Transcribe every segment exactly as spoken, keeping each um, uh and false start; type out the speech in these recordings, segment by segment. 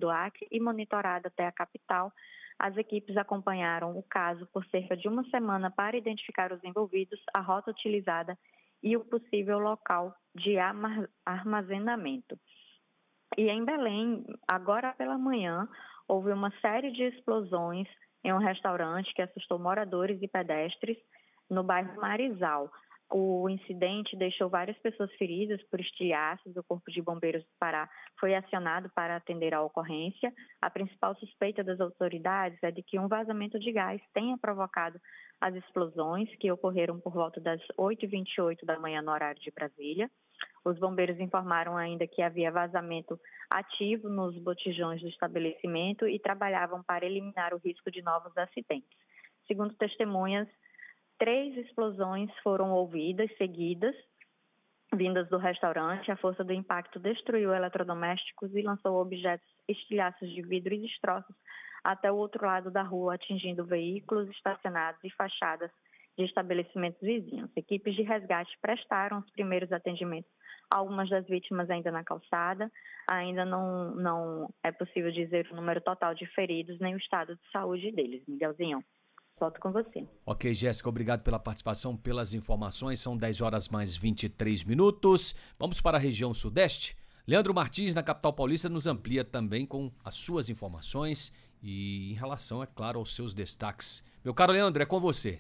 do Acre e monitorada até a capital. As equipes acompanharam o caso por cerca de uma semana para identificar os envolvidos, a rota utilizada e o possível local de armazenamento. E em Belém, agora pela manhã, houve uma série de explosões em um restaurante que assustou moradores e pedestres no bairro Marizal. O incidente deixou várias pessoas feridas por estilhaços. O Corpo de Bombeiros do Pará foi acionado para atender a ocorrência. A principal suspeita das autoridades é de que um vazamento de gás tenha provocado as explosões, que ocorreram por volta das oito e vinte e oito da manhã no horário de Brasília. Os bombeiros informaram ainda que havia vazamento ativo nos botijões do estabelecimento e trabalhavam para eliminar o risco de novos acidentes. Segundo testemunhas, três explosões foram ouvidas, seguidas, vindas do restaurante. A força do impacto destruiu eletrodomésticos e lançou objetos, estilhaços de vidro e destroços até o outro lado da rua, atingindo veículos estacionados e fachadas de estabelecimentos vizinhos. Equipes de resgate prestaram os primeiros atendimentos a algumas das vítimas ainda na calçada. Ainda não, não é possível dizer o número total de feridos nem o estado de saúde deles. Miguelzinho, volto com você. Ok, Jéssica, obrigado pela participação, pelas informações. São dez horas mais vinte e três minutos. Vamos para a região sudeste. Leandro Martins, na capital paulista, nos amplia também com as suas informações e em relação, é claro, aos seus destaques. Meu caro Leandro, é com você.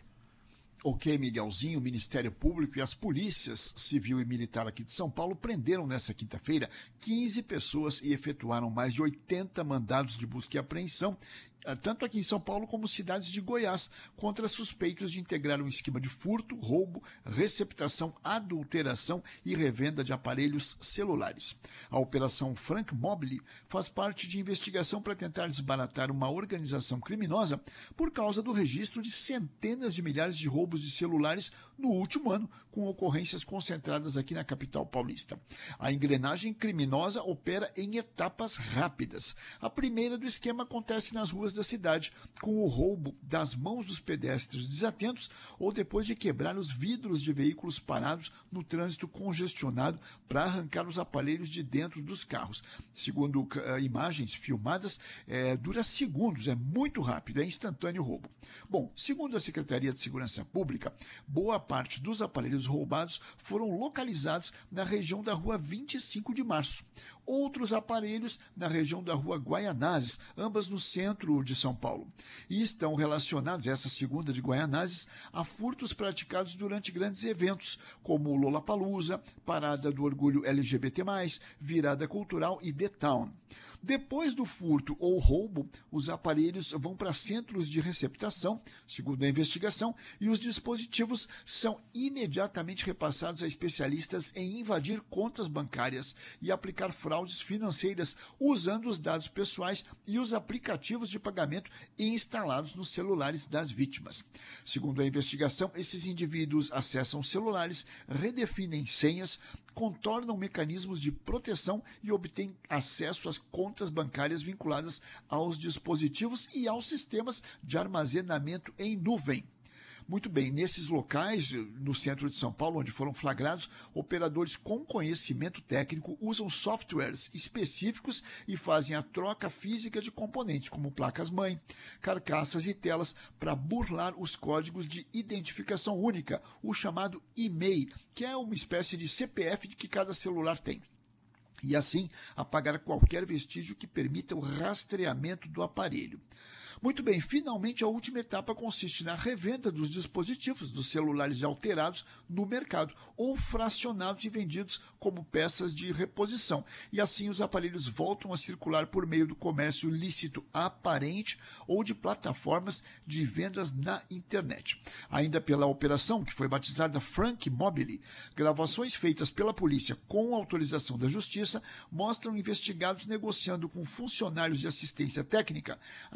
Ok, Miguelzinho, o Ministério Público e as polícias civil e militar aqui de São Paulo prenderam nesta quinta-feira quinze pessoas e efetuaram mais de oitenta mandados de busca e apreensão, tanto aqui em São Paulo como cidades de Goiás, contra suspeitos de integrar um esquema de furto, roubo, receptação, adulteração e revenda de aparelhos celulares. A Operação Frank Mobile faz parte de investigação para tentar desbaratar uma organização criminosa por causa do registro de centenas de milhares de roubos de celulares no último ano, com ocorrências concentradas aqui na capital paulista. A engrenagem criminosa opera em etapas rápidas. A primeira do esquema acontece nas ruas da cidade, com o roubo das mãos dos pedestres desatentos ou depois de quebrar os vidros de veículos parados no trânsito congestionado para arrancar os aparelhos de dentro dos carros. Segundo uh, imagens filmadas, é, dura segundos, é muito rápido, é instantâneo o roubo. Bom, segundo a Secretaria de Segurança Pública, boa parte dos aparelhos roubados foram localizados na região da rua vinte e cinco de março. Outros aparelhos na região da rua Guaianazes, ambas no centro de São Paulo. E estão relacionados, essa segunda de Guaianazes, a furtos praticados durante grandes eventos, como o Lollapalooza, Parada do Orgulho L G B T mais, Virada Cultural e The Town. Depois do furto ou roubo, os aparelhos vão para centros de receptação, segundo a investigação, e os dispositivos são imediatamente repassados a especialistas em invadir contas bancárias e aplicar fraudes financeiras usando os dados pessoais e os aplicativos de pagamento instalados nos celulares das vítimas. Segundo a investigação, esses indivíduos acessam celulares, redefinem senhas, contornam mecanismos de proteção e obtêm acesso às contas bancárias vinculadas aos dispositivos e aos sistemas de armazenamento em nuvem. Muito bem, nesses locais, no centro de São Paulo, onde foram flagrados, operadores com conhecimento técnico usam softwares específicos e fazem a troca física de componentes, como placas-mãe, carcaças e telas, para burlar os códigos de identificação única, o chamado I M E I, que é uma espécie de C P F que cada celular tem. E assim apagar qualquer vestígio que permita o rastreamento do aparelho. Muito bem, finalmente a última etapa consiste na revenda dos dispositivos, dos celulares alterados no mercado ou fracionados e vendidos como peças de reposição. E assim os aparelhos voltam a circular por meio do comércio lícito aparente ou de plataformas de vendas na internet. Ainda pela operação, que foi batizada Frank Mobile, gravações feitas pela polícia com autorização da justiça mostram investigados negociando com funcionários de assistência técnica a remoção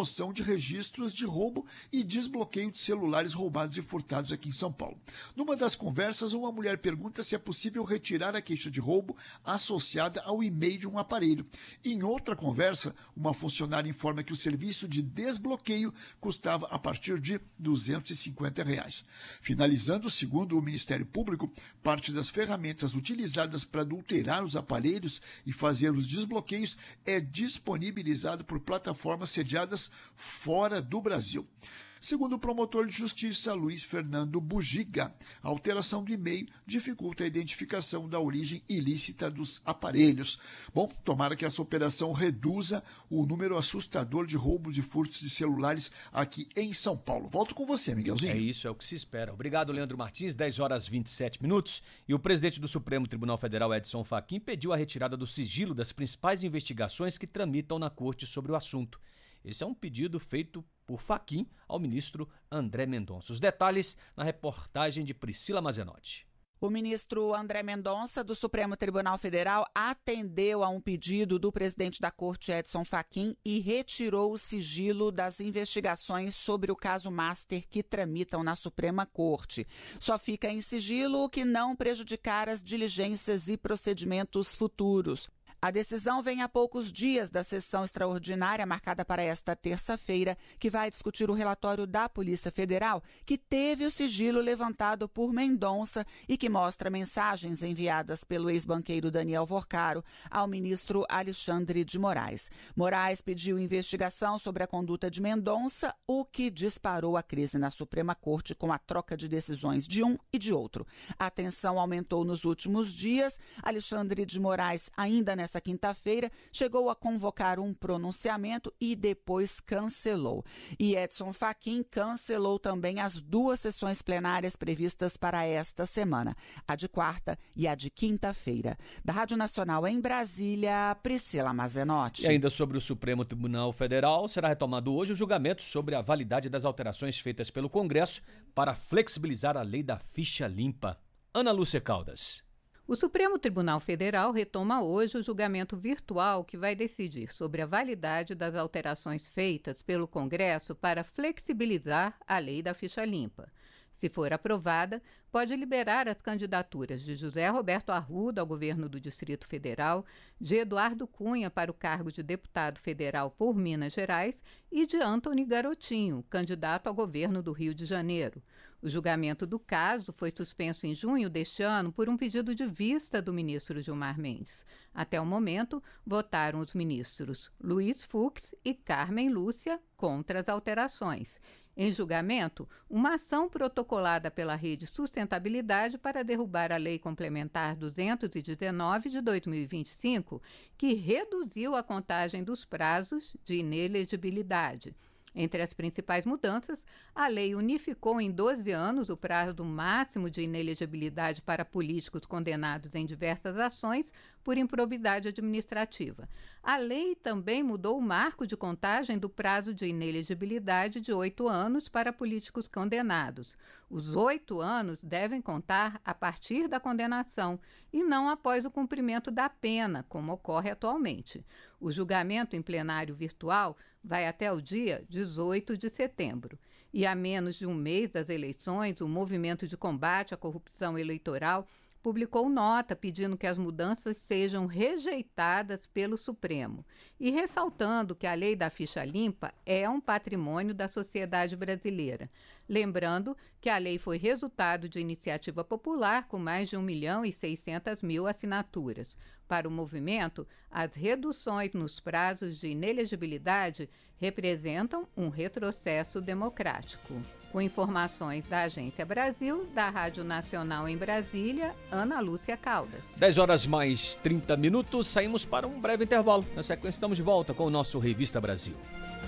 remoção de registros de roubo e desbloqueio de celulares roubados e furtados aqui em São Paulo. Numa das conversas, uma mulher pergunta se é possível retirar a queixa de roubo associada ao e-mail de um aparelho. Em outra conversa, uma funcionária informa que o serviço de desbloqueio custava a partir de duzentos e cinquenta reais. Finalizando, segundo o Ministério Público, parte das ferramentas utilizadas para adulterar os aparelhos e fazer os desbloqueios é disponibilizado por plataformas sediadas fora do Brasil. Segundo o promotor de justiça Luiz Fernando Bugiga, a alteração do e-mail dificulta a identificação da origem ilícita dos aparelhos. Bom, tomara que essa operação reduza o número assustador de roubos e furtos de celulares aqui em São Paulo. Volto com você, Miguelzinho. É isso, é o que se espera. Obrigado, Leandro Martins, dez horas e vinte e sete minutos. E o presidente do Supremo Tribunal Federal, Edson Fachin, pediu a retirada do sigilo das principais investigações que tramitam na corte sobre o assunto. Esse é um pedido feito por Fachin ao ministro André Mendonça. Os detalhes na reportagem de Priscila Mazenotti. O ministro André Mendonça, do Supremo Tribunal Federal, atendeu a um pedido do presidente da Corte, Edson Fachin, e retirou o sigilo das investigações sobre o caso Master que tramitam na Suprema Corte. Só fica em sigilo o que não prejudicar as diligências e procedimentos futuros. A decisão vem a poucos dias da sessão extraordinária marcada para esta terça-feira, que vai discutir o relatório da Polícia Federal, que teve o sigilo levantado por Mendonça e que mostra mensagens enviadas pelo ex-banqueiro Daniel Vorcaro ao ministro Alexandre de Moraes. Moraes pediu investigação sobre a conduta de Mendonça, o que disparou a crise na Suprema Corte com a troca de decisões de um e de outro. A tensão aumentou nos últimos dias. Alexandre de Moraes, ainda nessa quinta-feira, chegou a convocar um pronunciamento e depois cancelou. E Edson Fachin cancelou também as duas sessões plenárias previstas para esta semana, a de quarta e a de quinta-feira. Da Rádio Nacional em Brasília, Priscila Mazenotti. E ainda sobre o Supremo Tribunal Federal, será retomado hoje o julgamento sobre a validade das alterações feitas pelo Congresso para flexibilizar a lei da ficha limpa. Ana Lúcia Caldas. O Supremo Tribunal Federal retoma hoje o julgamento virtual que vai decidir sobre a validade das alterações feitas pelo Congresso para flexibilizar a lei da ficha limpa. Se for aprovada, pode liberar as candidaturas de José Roberto Arruda ao governo do Distrito Federal, de Eduardo Cunha para o cargo de deputado federal por Minas Gerais e de Antony Garotinho, candidato ao governo do Rio de Janeiro. O julgamento do caso foi suspenso em junho deste ano por um pedido de vista do ministro Gilmar Mendes. Até o momento, votaram os ministros Luiz Fux e Carmen Lúcia contra as alterações. Em julgamento, uma ação protocolada pela Rede Sustentabilidade para derrubar a Lei Complementar duzentos e dezenove de dois mil e vinte e cinco, que reduziu a contagem dos prazos de inelegibilidade. Entre as principais mudanças, a lei unificou em doze anos o prazo máximo de inelegibilidade para políticos condenados em diversas ações por improbidade administrativa. A lei também mudou o marco de contagem do prazo de inelegibilidade de oito anos para políticos condenados. Os oito anos devem contar a partir da condenação e não após o cumprimento da pena, como ocorre atualmente. O julgamento em plenário virtual vai até o dia dezoito de setembro. E a menos de um mês das eleições, o Movimento de Combate à Corrupção Eleitoral publicou nota pedindo que as mudanças sejam rejeitadas pelo Supremo e ressaltando que a lei da ficha limpa é um patrimônio da sociedade brasileira. Lembrando que a lei foi resultado de iniciativa popular com mais de um milhão e seiscentas mil assinaturas. Para o movimento, as reduções nos prazos de inelegibilidade representam um retrocesso democrático. Com informações da Agência Brasil, da Rádio Nacional em Brasília, Ana Lúcia Caldas. dez horas mais trinta minutos, saímos para um breve intervalo. Na sequência, estamos de volta com o nosso Revista Brasil.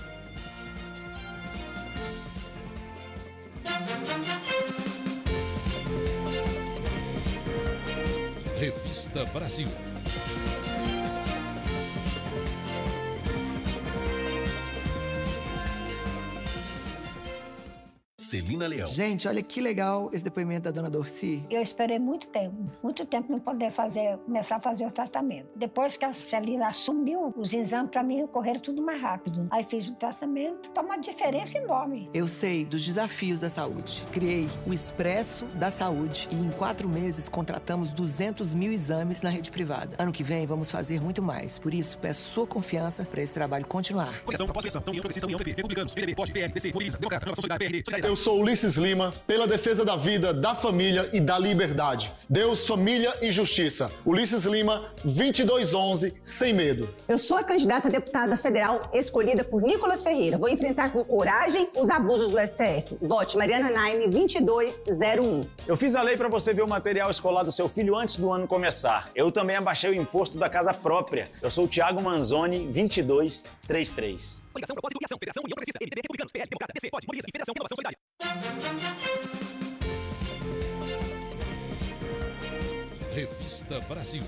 Revista Brasil. Celina Leão. Gente, olha que legal esse depoimento da dona Dorci. Eu esperei muito tempo, muito tempo não poder fazer, começar a fazer o tratamento. Depois que a Celina assumiu, os exames para mim correram tudo mais rápido. Aí fiz o tratamento, tá uma diferença enorme. Eu sei dos desafios da saúde. Criei o Expresso da Saúde e em quatro meses contratamos duzentos mil exames na rede privada. Ano que vem vamos fazer muito mais. Por isso, peço sua confiança para esse trabalho continuar. Eu sou Ulisses Lima, pela defesa da vida, da família e da liberdade. Deus, família e justiça. Ulisses Lima, vinte e dois onze, sem medo. Eu sou a candidata a deputada federal escolhida por Nicolas Ferreira. Vou enfrentar com coragem os abusos do S T F. Vote Mariana Naime, vinte e dois zero um. Eu fiz a lei para você ver o material escolar do seu filho antes do ano começar. Eu também abaixei o imposto da casa própria. Eu sou o Thiago Manzoni, vinte e dois trinta e três. Coligação, Propósito e Coligação, Federação, União Progressista, M D B, Republicanos, P L, Democrata, D C, Pode, Mobiliza e Federação, Renovação Solidária. Revista Brasil.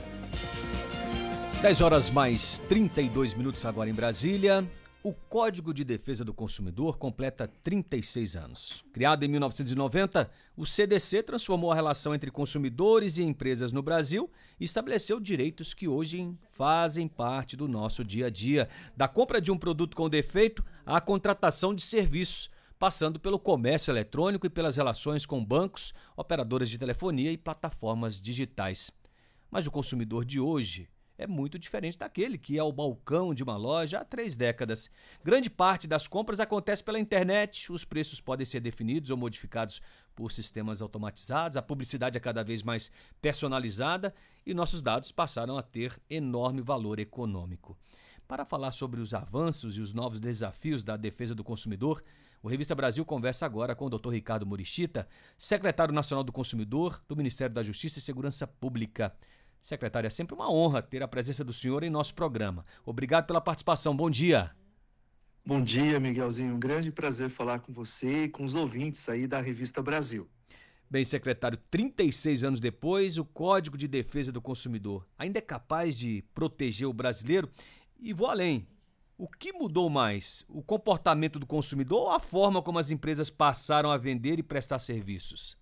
dez horas mais trinta e dois minutos agora em Brasília. O Código de Defesa do Consumidor completa trinta e seis anos. Criado em mil novecentos e noventa, o C D C transformou a relação entre consumidores e empresas no Brasil e estabeleceu direitos que hoje fazem parte do nosso dia a dia, da compra de um produto com defeito à contratação de serviços, passando pelo comércio eletrônico e pelas relações com bancos, operadoras de telefonia e plataformas digitais. Mas o consumidor de hoje é muito diferente daquele que é ao balcão de uma loja há três décadas. Grande parte das compras acontece pela internet, os preços podem ser definidos ou modificados por sistemas automatizados, a publicidade é cada vez mais personalizada e nossos dados passaram a ter enorme valor econômico. Para falar sobre os avanços e os novos desafios da defesa do consumidor, o Revista Brasil conversa agora com o doutor Ricardo Murichita, secretário nacional do Consumidor do Ministério da Justiça e Segurança Pública. Secretário, é sempre uma honra ter a presença do senhor em nosso programa. Obrigado pela participação. Bom dia. Bom dia, Miguelzinho. Um grande prazer falar com você e com os ouvintes aí da Revista Brasil. Bem, secretário, trinta e seis anos depois, o Código de Defesa do Consumidor ainda é capaz de proteger o brasileiro? E vou além. O que mudou mais? O comportamento do consumidor ou a forma como as empresas passaram a vender e prestar serviços?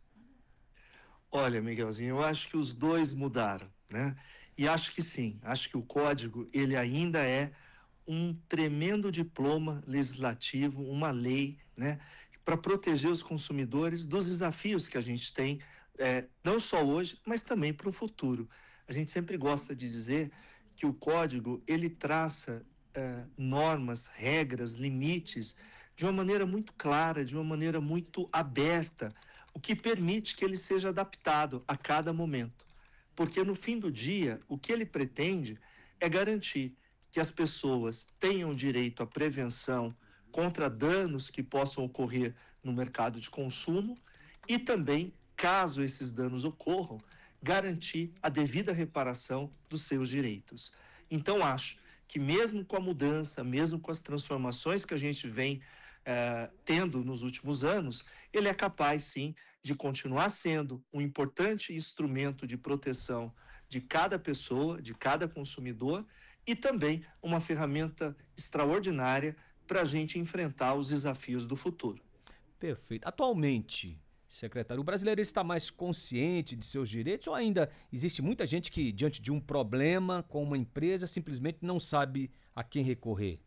Olha, Miguelzinho, eu acho que os dois mudaram, né? E acho que sim, acho que o código, ele ainda é um tremendo diploma legislativo, uma lei, né? Para proteger os consumidores dos desafios que a gente tem, é, não só hoje, mas também para o futuro. A gente sempre gosta de dizer que o código, ele traça é, normas, regras, limites, de uma maneira muito clara, de uma maneira muito aberta, o que permite que ele seja adaptado a cada momento. Porque no fim do dia, o que ele pretende é garantir que as pessoas tenham direito à prevenção contra danos que possam ocorrer no mercado de consumo e também, caso esses danos ocorram, garantir a devida reparação dos seus direitos. Então, acho que mesmo com a mudança, mesmo com as transformações que a gente vem eh, tendo nos últimos anos, ele é capaz, sim, de continuar sendo um importante instrumento de proteção de cada pessoa, de cada consumidor e também uma ferramenta extraordinária para a gente enfrentar os desafios do futuro. Perfeito. Atualmente, secretário, o brasileiro está mais consciente de seus direitos ou ainda existe muita gente que, diante de um problema com uma empresa, simplesmente não sabe a quem recorrer?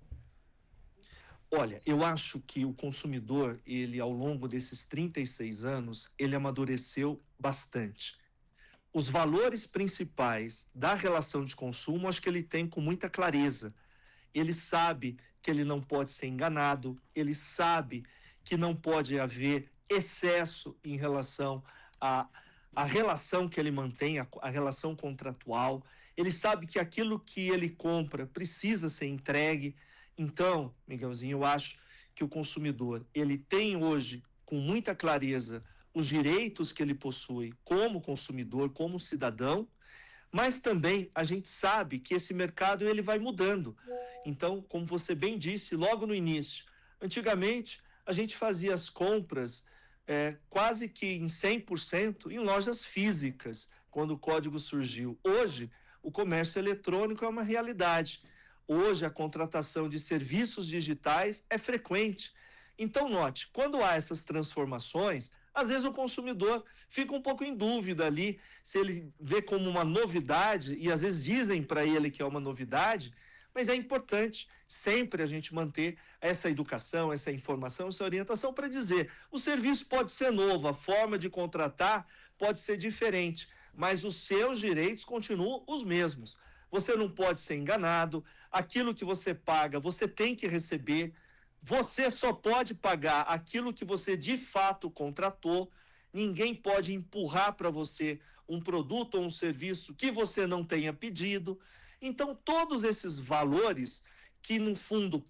Olha, eu acho que o consumidor, ele ao longo desses trinta e seis anos, ele amadureceu bastante. Os valores principais da relação de consumo, acho que ele tem com muita clareza. Ele sabe que ele não pode ser enganado, ele sabe que não pode haver excesso em relação à, à relação que ele mantém, a, a relação contratual. Ele sabe que aquilo que ele compra precisa ser entregue. Então, Miguelzinho, eu acho que o consumidor, ele tem hoje, com muita clareza, os direitos que ele possui como consumidor, como cidadão, mas também a gente sabe que esse mercado ele vai mudando. Então, como você bem disse logo no início, antigamente a gente fazia as compras é, quase que em cem por cento em lojas físicas, quando o código surgiu. Hoje, o comércio eletrônico é uma realidade. Hoje, a contratação de serviços digitais é frequente. Então, note, quando há essas transformações, às vezes o consumidor fica um pouco em dúvida ali, se ele vê como uma novidade, e às vezes dizem para ele que é uma novidade, mas é importante sempre a gente manter essa educação, essa informação, essa orientação para dizer, o serviço pode ser novo, a forma de contratar pode ser diferente, mas os seus direitos continuam os mesmos. Você não pode ser enganado, aquilo que você paga, você tem que receber, você só pode pagar aquilo que você de fato contratou, ninguém pode empurrar para você um produto ou um serviço que você não tenha pedido. Então, todos esses valores que, no fundo,